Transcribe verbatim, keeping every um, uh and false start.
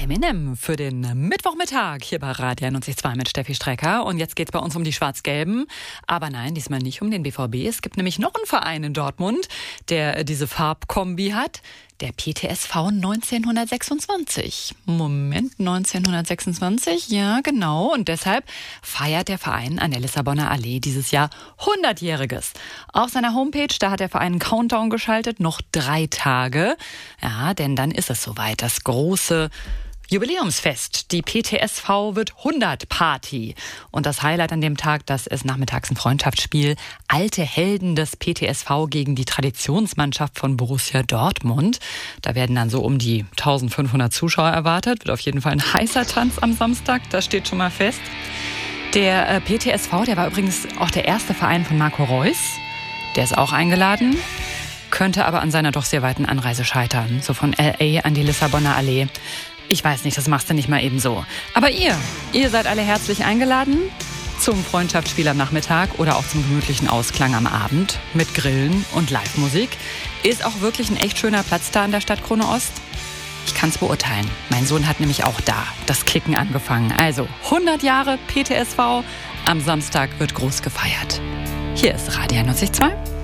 Eminem für den Mittwochmittag hier bei Radio einundneunzig Komma zwei mit Steffi Strecker. Und jetzt geht's bei uns um die Schwarz-Gelben. Aber nein, diesmal nicht um den B V B. Es gibt nämlich noch einen Verein in Dortmund, der diese Farbkombi hat. Der P T S V neunzehnhundertsechsundzwanzig. Moment, neunzehnhundertsechsundzwanzig? Ja, genau. Und deshalb feiert der Verein an der Lissabonner Allee dieses Jahr hundertjähriges. Auf seiner Homepage, da hat der Verein einen Countdown geschaltet, noch drei Tage. Ja, denn dann ist es soweit, das große Jubiläumsfest. Die P T S V wird hundert Party. Und das Highlight an dem Tag, das ist nachmittags ein Freundschaftsspiel. Alte Helden des P T S V gegen die Traditionsmannschaft von Borussia Dortmund. Da werden dann so um die eintausendfünfhundert Zuschauer erwartet. Wird auf jeden Fall ein heißer Tanz am Samstag, das steht schon mal fest. Der äh, P T S V, der war übrigens auch der erste Verein von Marco Reus. Der ist auch eingeladen. Könnte aber an seiner doch sehr weiten Anreise scheitern. So von L A an die Lissabonner Allee. Ich weiß nicht, das machst du nicht mal eben so. Aber ihr, ihr seid alle herzlich eingeladen zum Freundschaftsspiel am Nachmittag oder auch zum gemütlichen Ausklang am Abend mit Grillen und Live-Musik. Ist auch wirklich ein echt schöner Platz da in der Stadtkrone Ost. Ich kann es beurteilen. Mein Sohn hat nämlich auch da das Kicken angefangen. Also hundert Jahre P T S V. Am Samstag wird groß gefeiert. Hier ist Radio einundneunzig Komma zwei.